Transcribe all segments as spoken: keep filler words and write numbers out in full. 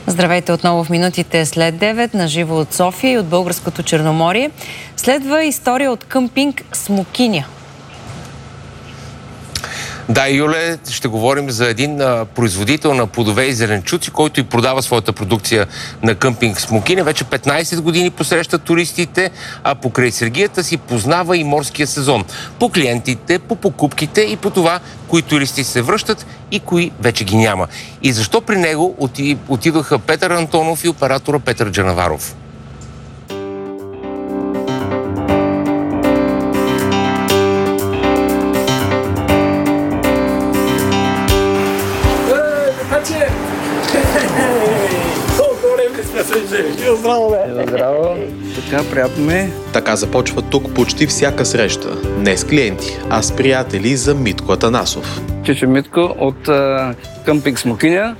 Здравейте отново в минутите след девет, на живо от София и от Българското Черноморие. Следва история от къмпинг Смокиня. Да, Юле, ще говорим за един а, производител на плодове и зеленчуци, който и продава своята продукция на къмпинг Смокиня. Вече петнайсет години посреща туристите, а покрай сергията си познава и морския сезон. По клиентите, по покупките и по това, кои туристи се връщат и кои вече ги няма. И защо при него оти, отидоха Петър Антонов и оператора Петър Джанаваров? Здраво, бе! Здраво! Така, приятно ми. Така започва тук почти всяка среща. Не с клиенти, а с приятели за Митко Атанасов. Чичо Митко от а, къмпинг Смокиня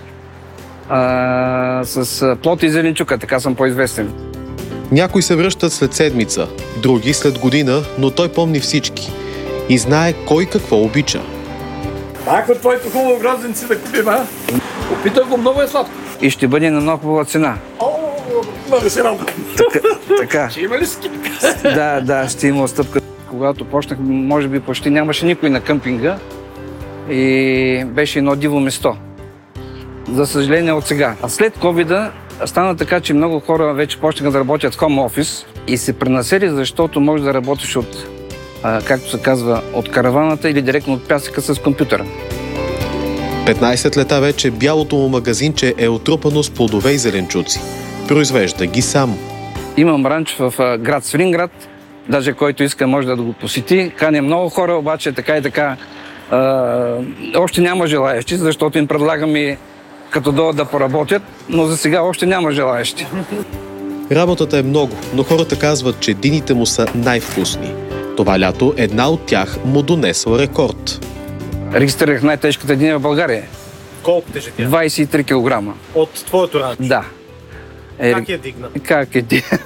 а, с а, плод и зеленчука, така съм по-известен. Някои се връщат след седмица, други след година, но той помни всички и знае кой какво обича. Ако твоето хубаво грозденци да купим, а? Опитай го, много е сладко. И ще бъде на много хубава цена. О, много се радвам. Така, така. Ще има ли скидка? Да, да, ще има отстъпка. Когато почнах, може би почти нямаше никой на къмпинга и беше едно диво место. За съжаление от сега. А след ковида стана така, че много хора вече почнаха да работят в хоум офис и се пренасели, защото можеш да работиш от, а, както се казва, от караваната или директно от пясъка с компютъра. петнайсет лета вече бялото му магазинче е отрупано с плодове и зеленчуци. Произвежда ги сам. Имам ранч в а, град Свиленград. Даже който иска може да го посети. Каня много хора, обаче така и така а, още няма желаещи, защото им предлагаме като дойдат да поработят, но за сега още няма желаещи. Работата е много, но хората казват, че дините му са най-вкусни. Това лято една от тях му донесла рекорд. Регистрирах най-тежката диня в България. Колко тежи тя? двайсет и три килограма. От твоето ранчо? Да. Е, как я дигна? Как е дигна?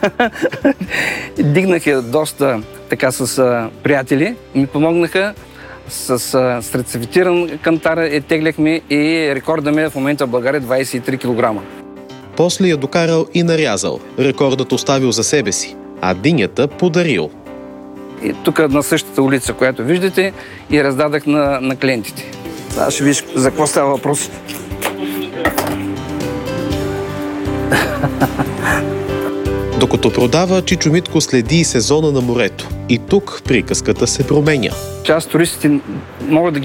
Дигнах я доста така с а, приятели. Ми помогнаха с а, сертифициран кантар, е тегляхме и рекорда ми в момента в България двайсет и три килограма. После я докарал и нарязал. Рекордът оставил за себе си, а динята подарил. И тук на същата улица, която виждате, и раздадах на, на клиентите. Сега ще виж за какво става въпрос. Докато продава, Чичо Митко следи и сезона на морето. И тук приказката се променя. Част туристите могат да ги